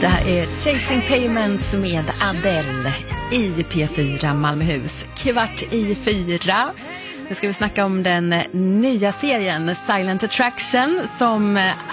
Det här är Chasing Payments med Adele i P4 Malmöhus. 3:15. Nu ska vi snacka om den nya serien Silent Attraction som